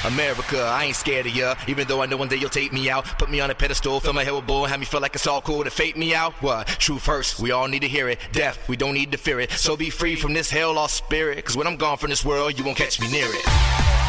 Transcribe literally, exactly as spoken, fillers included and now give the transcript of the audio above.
America, I ain't scared of ya, even though I know one day you'll take me out. Put me on a pedestal, fill my head with bull, have me feel like it's all cool to fake me out. What? Truth hurts, we all need to hear it. Death, we don't need to fear it. So be free from this hell lost spirit, cause when I'm gone from this world, you won't catch me near it.